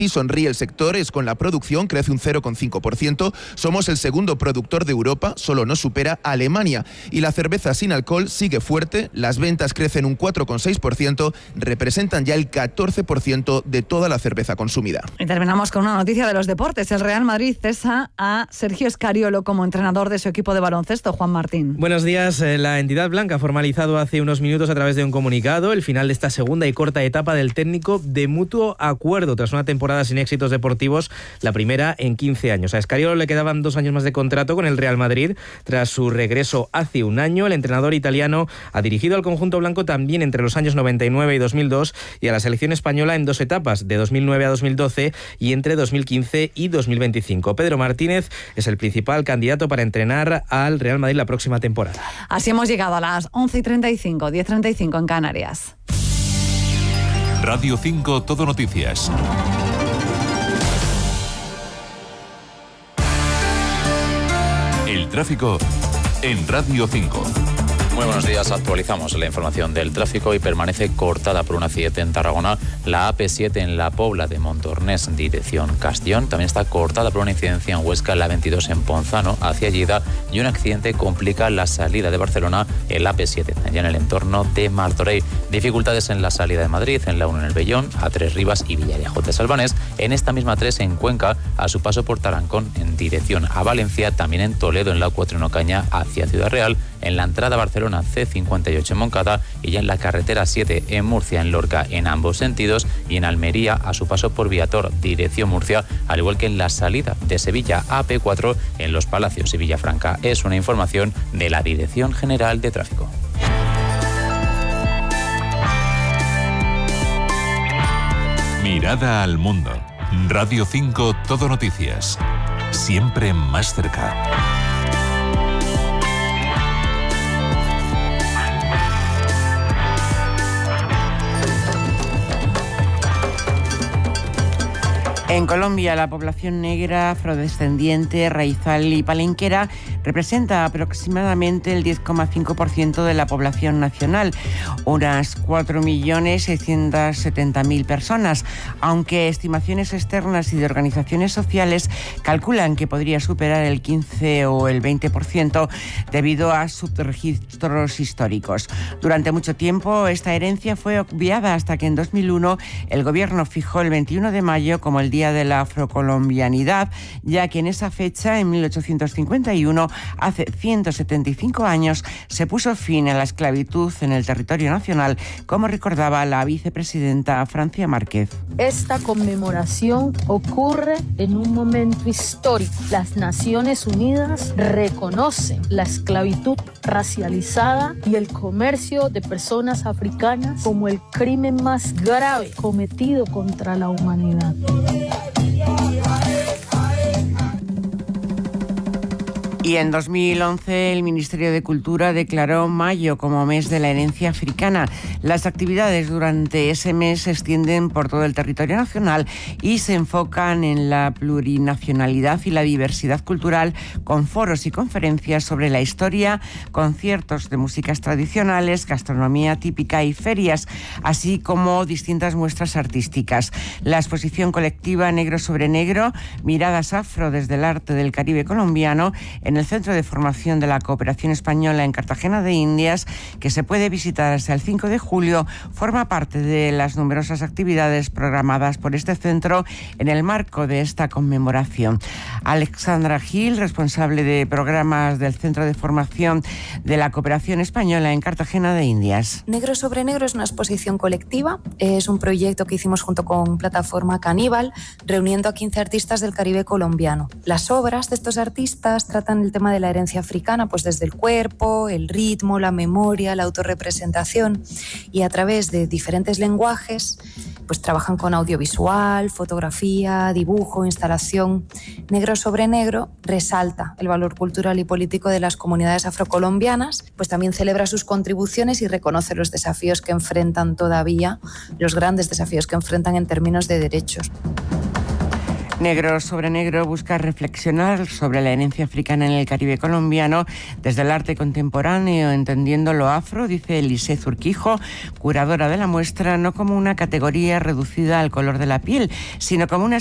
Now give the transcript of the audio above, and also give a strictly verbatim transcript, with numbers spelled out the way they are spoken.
Y sonríe el sector, es con la producción, crece un cero coma cinco por ciento. Somos el segundo productor de Europa, solo nos supera Alemania. Y la cerveza sin alcohol sigue fuerte, las ventas crecen un cuatro coma seis por ciento, representan ya el catorce por ciento de toda la cerveza consumida. Y terminamos con una noticia de los deportes. El Real Madrid cesa a Sergio Scariolo como entrenador de su equipo de baloncesto. Juan Martín. Buenos días. La entidad blanca ha formalizado hace unos minutos a través de un comunicado el final de esta segunda y corta etapa del técnico de mutuo acuerdo tras una temporada sin éxitos deportivos, la primera en quince años. A Scariolo le quedaban dos años más de contrato con el Real Madrid. Tras su regreso hace un año, el entrenador italiano ha dirigido al conjunto blanco también entre los años noventa y nueve y dos mil dos y a la selección española en dos etapas, de dos mil nueve a dos mil doce y entre dos mil quince y dos mil veinticinco. Pedro Martínez es el principal candidato para entrenar al Real Madrid la próxima temporada. Así hemos llegado a las once y treinta y cinco, diez y treinta y cinco en Canarias. Radio cinco Todo Noticias. El tráfico en Radio cinco. Muy buenos días, actualizamos la información del tráfico y permanece cortada por un accidente en Tarragona la A P siete en La Pobla de Montornés, dirección Castellón. También está cortada por una incidencia en Huesca, la veintidós en Ponzano, hacia Lleida, y un accidente complica la salida de Barcelona en la A P siete, allá en el entorno de Martorell. Dificultades en la salida de Madrid, en la uno en el Bellón, A tres Rivas y Villarejo de Salvanés, en esta misma tres en Cuenca, a su paso por Tarancón en dirección a Valencia, también en Toledo en la cuatro en Ocaña hacia Ciudad Real, en la entrada a Barcelona C cincuenta y ocho en Moncada y ya en la carretera siete en Murcia, en Lorca, en ambos sentidos, y en Almería a su paso por Viator, dirección Murcia, al igual que en la salida de Sevilla A P cuatro en Los Palacios y Villafranca. Es una información de la Dirección General de Tráfico. Mirada al mundo. Radio cinco Todo Noticias. Siempre más cerca. En Colombia, la población negra, afrodescendiente, raizal y palenquera representa aproximadamente el diez coma cinco por ciento de la población nacional, unas cuatro millones seiscientos setenta mil personas, aunque estimaciones externas y de organizaciones sociales calculan que podría superar el quince o el veinte por ciento debido a subregistros históricos. Durante mucho tiempo, esta herencia fue obviada hasta que en dos mil uno el gobierno fijó el veintiuno de mayo como el Día de la Afrocolombianidad, ya que en esa fecha, en mil ochocientos cincuenta y uno, hace ciento setenta y cinco años, se puso fin a la esclavitud en el territorio nacional, como recordaba la vicepresidenta Francia Márquez. Esta conmemoración ocurre en un momento histórico. Las Naciones Unidas reconocen la esclavitud racializada y el comercio de personas africanas como el crimen más grave cometido contra la humanidad. Y en dos mil once el Ministerio de Cultura declaró mayo como mes de la herencia africana. Las actividades durante ese mes se extienden por todo el territorio nacional y se enfocan en la plurinacionalidad y la diversidad cultural, con foros y conferencias sobre la historia, conciertos de músicas tradicionales, gastronomía típica y ferias, así como distintas muestras artísticas. La exposición colectiva Negro sobre Negro, miradas afro desde el arte del Caribe colombiano, en el Centro de Formación de la Cooperación Española en Cartagena de Indias, que se puede visitar hasta el cinco de julio, forma parte de las numerosas actividades programadas por este centro en el marco de esta conmemoración. Alexandra Gil, responsable de programas del Centro de Formación de la Cooperación Española en Cartagena de Indias. Negro sobre Negro es una exposición colectiva, es un proyecto que hicimos junto con Plataforma Caníbal, reuniendo a quince artistas del Caribe colombiano. Las obras de estos artistas tratan el tema de la herencia africana, pues desde el cuerpo, el ritmo, la memoria, la autorrepresentación, y a través de diferentes lenguajes pues trabajan con audiovisual, fotografía, dibujo, instalación. Negro sobre Negro resalta el valor cultural y político de las comunidades afrocolombianas, pues también celebra sus contribuciones y reconoce los desafíos que enfrentan todavía, los grandes desafíos que enfrentan en términos de derechos. Negro sobre Negro busca reflexionar sobre la herencia africana en el Caribe colombiano desde el arte contemporáneo, entendiendo lo afro, dice Elise Zurquijo, curadora de la muestra, no como una categoría reducida al color de la piel, sino como una